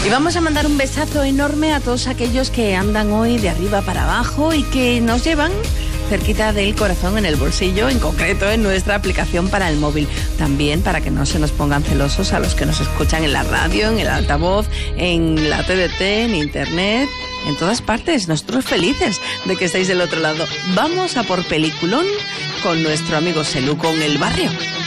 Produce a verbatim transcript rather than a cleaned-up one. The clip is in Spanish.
Y vamos a mandar un besazo enorme a todos aquellos que andan hoy de arriba para abajo y que nos llevan cerquita del corazón en el bolsillo, en concreto en nuestra aplicación para el móvil. También para que no se nos pongan celosos a los que nos escuchan en la radio, en el altavoz, en la T D T, en internet, en todas partes. Nosotros felices de que estéis del otro lado. Vamos a por peliculón con nuestro amigo Selu, con El Barrio.